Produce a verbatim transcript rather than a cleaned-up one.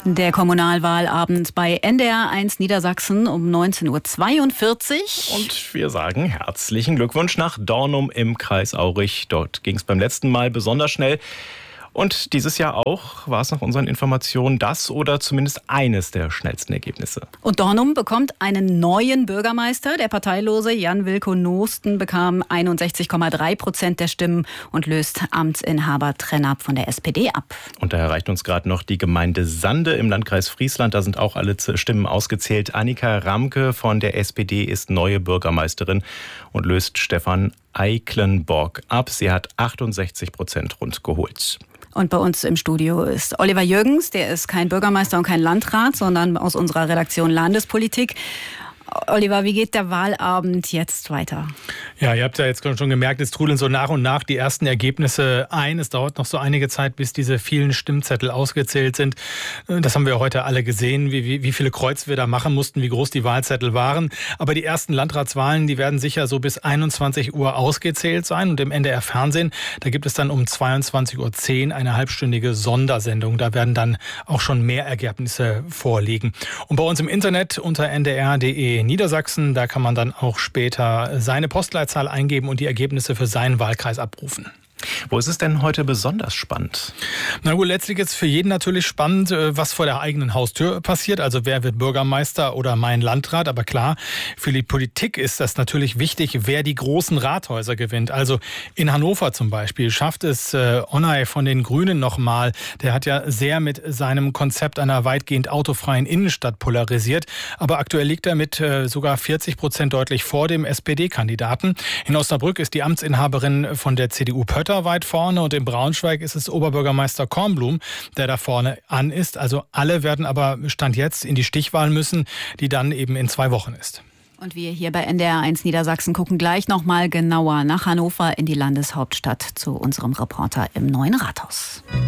Der Kommunalwahlabend bei N D R eins Niedersachsen um neunzehn Uhr zweiundvierzig. Und wir sagen herzlichen Glückwunsch nach Dornum im Kreis Aurich. Dort ging es beim letzten Mal besonders schnell. Und dieses Jahr auch war es nach unseren Informationen das oder zumindest eines der schnellsten Ergebnisse. Und Dornum bekommt einen neuen Bürgermeister. Der parteilose Jan Wilko Nosten bekam einundsechzig Komma drei Prozent der Stimmen und löst Amtsinhaber Trennap von der S P D ab. Und da erreicht uns gerade noch die Gemeinde Sande im Landkreis Friesland. Da sind auch alle Stimmen ausgezählt. Annika Ramke von der S P D ist neue Bürgermeisterin und löst Stefan Eiklenborg ab. Sie hat achtundsechzig Prozent rund geholt. Und bei uns im Studio ist Oliver Jürgens, der ist kein Bürgermeister und kein Landrat, sondern aus unserer Redaktion Landespolitik. Oliver, wie geht der Wahlabend jetzt weiter? Ja, ihr habt ja jetzt schon gemerkt, es trudeln so nach und nach die ersten Ergebnisse ein. Es dauert noch so einige Zeit, bis diese vielen Stimmzettel ausgezählt sind. Das haben wir heute alle gesehen, wie, wie, wie viele Kreuz wir da machen mussten, wie groß die Wahlzettel waren. Aber die ersten Landratswahlen, die werden sicher so bis einundzwanzig Uhr ausgezählt sein. Und im N D R Fernsehen, da gibt es dann um zweiundzwanzig Uhr zehn eine halbstündige Sondersendung. Da werden dann auch schon mehr Ergebnisse vorliegen. Und bei uns im Internet unter n d r punkt d e Niedersachsen, da kann man dann auch später seine Postleitzahl eingeben und die Ergebnisse für seinen Wahlkreis abrufen. Wo ist es denn heute besonders spannend? Na gut, letztlich ist für jeden natürlich spannend, was vor der eigenen Haustür passiert. Also wer wird Bürgermeister oder mein Landrat? Aber klar, für die Politik ist das natürlich wichtig, wer die großen Rathäuser gewinnt. Also in Hannover zum Beispiel schafft es äh, Onay von den Grünen nochmal. Der hat ja sehr mit seinem Konzept einer weitgehend autofreien Innenstadt polarisiert. Aber aktuell liegt er mit äh, sogar vierzig Prozent deutlich vor dem S P D-Kandidaten. In Osnabrück ist die Amtsinhaberin von der C D U Pötter weit vorne und in Braunschweig ist es Oberbürgermeister Kornblum, der da vorne an ist. Also alle werden aber Stand jetzt in die Stichwahl müssen, die dann eben in zwei Wochen ist. Und wir hier bei N D R eins Niedersachsen gucken gleich noch mal genauer nach Hannover in die Landeshauptstadt zu unserem Reporter im Neuen Rathaus.